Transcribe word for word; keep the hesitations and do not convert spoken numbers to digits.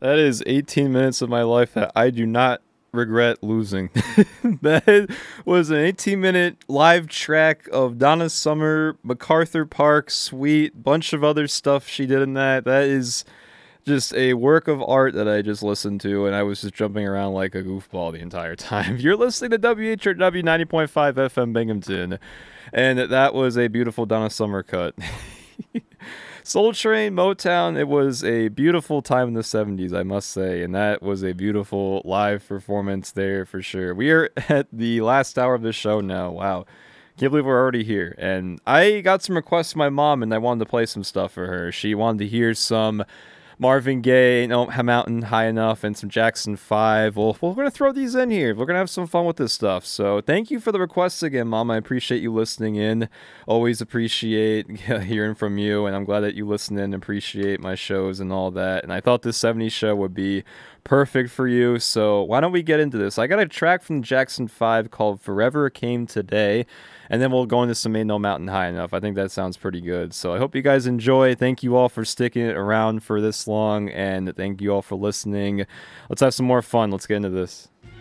That is eighteen minutes of my life that I do not regret losing. That was an eighteen minute live track of Donna Summer, MacArthur Park, Sweet, bunch of other stuff she did in that. That is just a work of art that I just listened to, and I was just jumping around like a goofball the entire time. You're listening to W H R W ninety point five F M Binghamton, and that was a beautiful Donna Summer cut. Soul Train, Motown, it was a beautiful time in the seventies, I must say, and that was a beautiful live performance there for sure. We are at the last hour of the show now. Wow. Can't believe we're already here. And I got some requests from my mom, and I wanted to play some stuff for her. She wanted to hear some Marvin Gaye, No Mountain High Enough, and some Jackson five. Well, we're going to throw these in here. We're going to have some fun with this stuff. So thank you for the requests again, Mom. I appreciate you listening in. Always appreciate hearing from you, and I'm glad that you listen in and appreciate my shows and all that. And I thought this seventies show would be perfect for you. So why don't we get into this? I got a track from Jackson five called Forever Came Today. And then we'll go into some Ain't No Mountain High Enough. I think that sounds pretty good. So I hope you guys enjoy. Thank you all for sticking it around for this long. And thank you all for listening. Let's have some more fun. Let's get into this.